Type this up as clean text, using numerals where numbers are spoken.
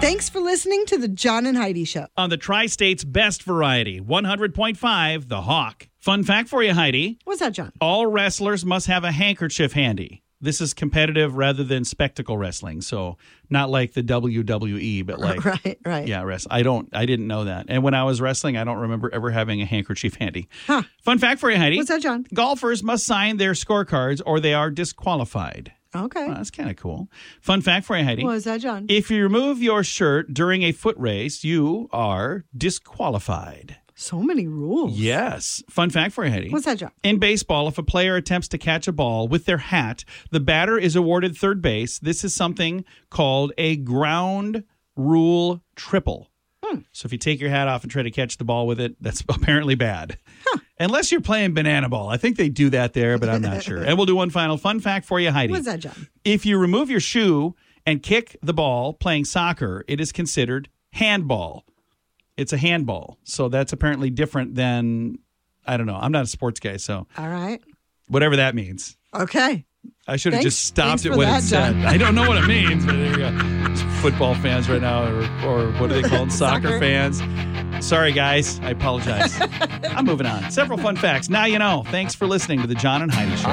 Thanks for listening to the John and Heidi Show. On the Tri-State's best variety, 100.5, The Hawk. Fun fact for you, Heidi. What's that, John? All wrestlers must have a handkerchief handy. This is competitive rather than spectacle wrestling. So not like the WWE, but like right. Yeah, I didn't know that. And when I was wrestling, I don't remember ever having a handkerchief handy. Huh. Fun fact for you, Heidi. What's that, John? Golfers must sign their scorecards or they are disqualified. Okay. Well, that's kind of cool. Fun fact for you, Heidi. What's that, John? If you remove your shirt during a foot race, you are disqualified. So many rules. Yes. Fun fact for you, Heidi. What's that, John? In baseball, if a player attempts to catch a ball with their hat, the batter is awarded third base. This is something called a ground rule triple. So if you take your hat off and try to catch the ball with it, that's apparently bad. Unless you're playing banana ball. I think they do that there, but I'm not sure. And we'll do one final fun fact for you, Heidi. What's that, John? If you remove your shoe and kick the ball playing soccer, it is considered handball. It's a handball. So that's apparently different than, I don't know. I'm not a sports guy, so. All right. Whatever that means. Okay. I should have just stopped at for what that, it said. John. I don't know what it means, but there you go. Football fans right now, or what are they called? Soccer fans. Sorry, guys. I apologize. I'm moving on. Several fun facts. Now you know. Thanks for listening to the John and Heidi Show.